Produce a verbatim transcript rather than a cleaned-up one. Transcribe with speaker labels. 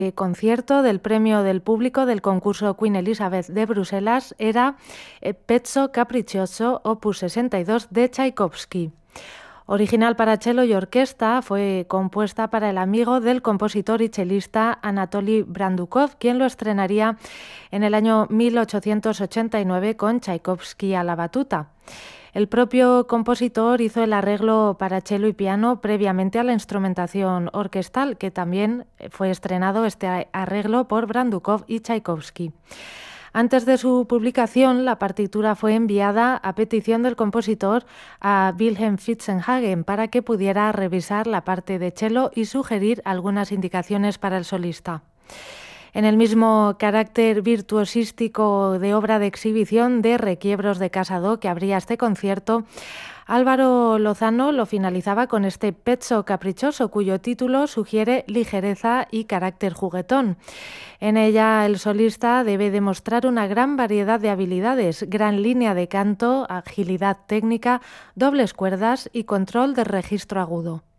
Speaker 1: El concierto del premio del público del concurso Queen Elizabeth de Bruselas era Pezzo Capriccioso, opus sesenta y dos de Tchaikovsky. Original para cello y orquesta, fue compuesta para el amigo del compositor y chelista Anatoly Brandukov, quien lo estrenaría en el año mil ochocientos ochenta y nueve con Tchaikovsky a la batuta. El propio compositor hizo el arreglo para cello y piano previamente a la instrumentación orquestal, que también fue estrenado este arreglo por Brandukov y Tchaikovsky. Antes de su publicación, la partitura fue enviada a petición del compositor a Wilhelm Fitzenhagen para que pudiera revisar la parte de cello y sugerir algunas indicaciones para el solista. En el mismo carácter virtuosístico de obra de exhibición de requiebros de Casado que abría este concierto, Álvaro Lozano lo finalizaba con este Pezzo Capriccioso, cuyo título sugiere ligereza y carácter juguetón. En ella el solista debe demostrar una gran variedad de habilidades, gran línea de canto, agilidad técnica, dobles cuerdas y control del registro agudo.